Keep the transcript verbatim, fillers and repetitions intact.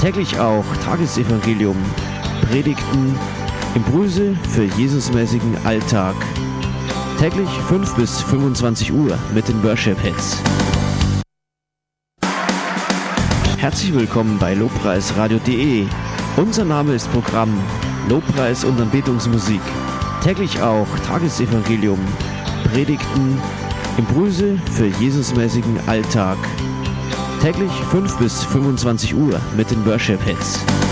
Täglich auch Tagesevangelium, Predigten, Impulse für Jesusmäßigen Alltag. Täglich fünf bis fünfundzwanzig Uhr mit den Worship Hits. Herzlich willkommen bei lobpreisradio punkt de. Unser Name ist Programm Lobpreis und Anbetungsmusik. Täglich auch Tagesevangelium, Predigten, Impulse für Jesusmäßigen Alltag. Täglich fünf bis fünfundzwanzig Uhr mit den Worship Hits.